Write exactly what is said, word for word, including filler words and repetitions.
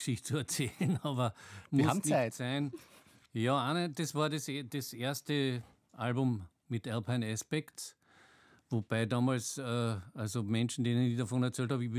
Geschichte zu erzählen, aber Wir muss haben nicht Zeit. sein. Ja, eine, das war das, e- das erste Album mit Alpine Aspects, wobei damals, äh, also Menschen, denen ich davon erzählt habe, ich